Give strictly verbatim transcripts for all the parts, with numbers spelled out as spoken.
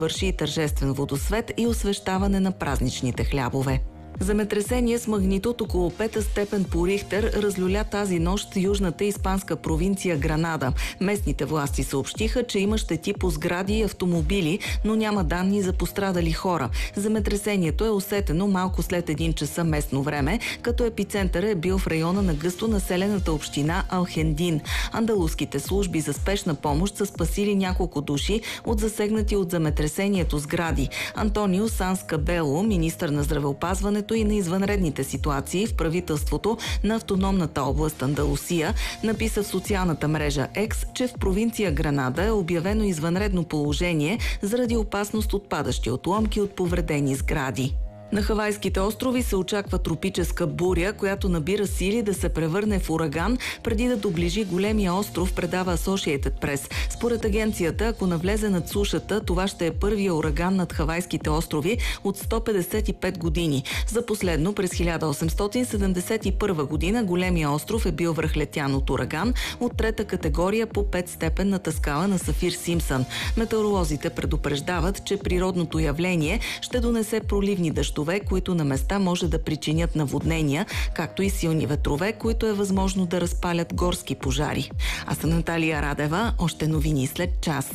върши и тържествен водосвет и освещаване на празничните хлябове. Земетресение с магнитуд около пета степен по Рихтер разлюля тази нощ южната испанска провинция Гранада. Местните власти съобщиха, че има щети по сгради и автомобили, но няма данни за пострадали хора. Земетресението е усетено малко след един часа местно време, като епицентъра е бил в района на гъсто населената община Алхендин. Андалуските служби за спешна помощ са спасили няколко души от засегнати от земетресението сгради. Антонио Санс Кабело, министър на здравеопазването и на извънредните ситуации в правителството на автономната област Андалусия, написа в социалната мрежа X, че в провинция Гранада е обявено извънредно положение заради опасност от падащи отломки от повредени сгради. На Хавайските острови се очаква тропическа буря, която набира сили да се превърне в ураган преди да доближи големия остров, предава Associated Press. Според агенцията, ако навлезе над сушата, това ще е първия ураган над Хавайските острови от сто петдесет и пет години. За последно през хиляда осемстотин седемдесет и първа година големия остров е бил връхлетян от ураган от трета категория по петстепенната скала на Сафир-Симпсън. Метеоролозите предупреждават, че природното явление ще донесе проливни дъждове, които на места може да причинят наводнения, както и силни ветрове, които е възможно да разпалят горски пожари. Аз съм Наталия Радева, още новини след час.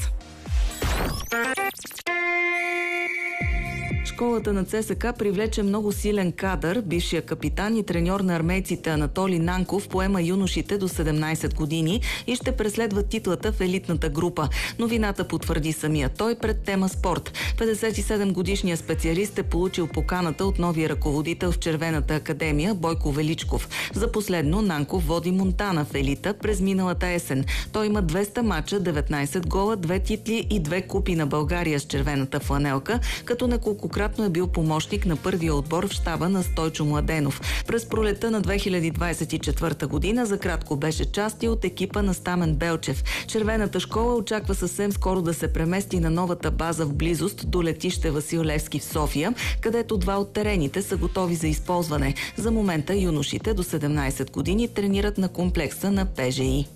Школата на ЦСКА привлече много силен кадър. Бившия капитан и треньор на армейците Анатолий Нанков поема юношите до седемнайсет години и ще преследва титлата в елитната група. Новината потвърди самия той пред Тема Спорт. петдесет и седем годишният специалист е получил поканата от новия ръководител в Червената академия Бойко Величков. За последно Нанков води Монтана в елита през миналата есен. Той има двеста мача, деветнайсет гола, две титли и две купи на България с червената фланелка, като неколкократно е бил помощник на първия отбор в щаба на Стойчо Младенов. През пролета на две хиляди двайсет и четвърта година за кратко беше част и от екипа на Стамен Белчев. Червената школа очаква съвсем скоро да се премести на новата база в близост до летище Васил Левски в София, където два от терените са готови за използване. За момента юношите до седемнайсет години тренират на комплекса на ПЖИ.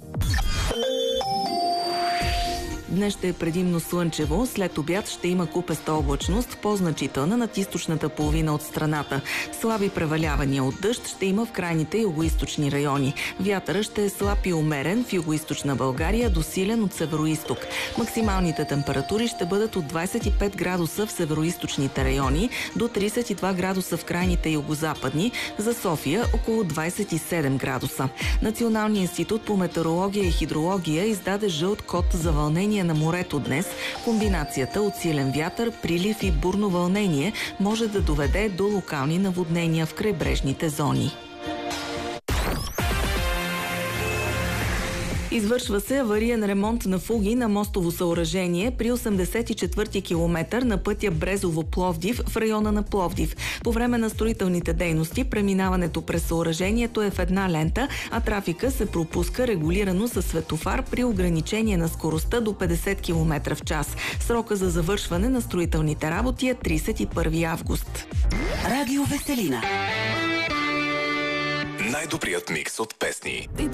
Днес ще е предимно слънчево, след обяд ще има купеста облачност, по-значителна над източната половина от страната. Слаби превалявания от дъжд ще има в крайните югоизточни райони. Вятърът ще е слаб и умерен в югоизточна България, до силен от североизток. Максималните температури ще бъдат от двайсет и пет градуса в североизточните райони до трийсет и два градуса в крайните югозападни, за София около двайсет и седем градуса. Националният институт по метеорология и хидрология издаде жълт код за вълнение на морето днес. Комбинацията от силен вятър, прилив и бурно вълнение може да доведе до локални наводнения в крайбрежните зони. Извършва се авариен ремонт на фуги на мостово съоръжение при осемдесет и четвърти километър на пътя Брезово-Пловдив в района на Пловдив. По време на строителните дейности преминаването през съоръжението е в една лента, а трафика се пропуска регулирано със светофар при ограничение на скоростта до петдесет километра в час. Срока за завършване на строителните работи е трийсет и първи август. Радио Веселина. Най-добрият микс от песни.